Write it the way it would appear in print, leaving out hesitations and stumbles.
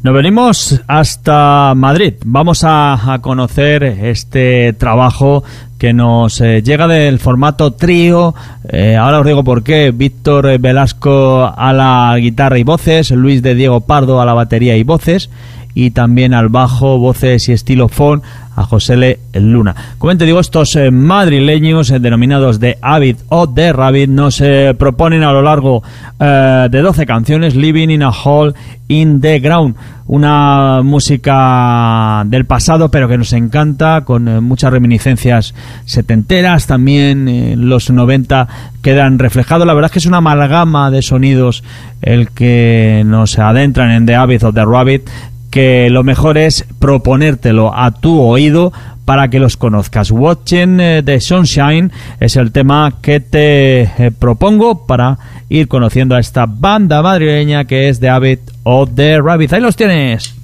Nos venimos hasta Madrid. Vamos a conocer este trabajo que nos llega del formato trío. Ahora os digo por qué. Víctor Velasco a la guitarra y voces, Luis de Diego Pardo a la batería y voces, y también al bajo, voces y estilo-phone a José L. Luna. Como te digo, estos madrileños denominados The Abbey of the Rabbit nos proponen a lo largo de 12 canciones Living in a Hole in the Ground, una música del pasado pero que nos encanta, con muchas reminiscencias setenteras, también los 90 quedan reflejados. La verdad es que es una amalgama de sonidos el que nos adentran en The Abbey of the Rabbit, que lo mejor es proponértelo a tu oído para que los conozcas. Watching the Sunshine es el tema que te propongo para ir conociendo a esta banda madrileña que es The Abbey of the Rabbit. Ahí los tienes.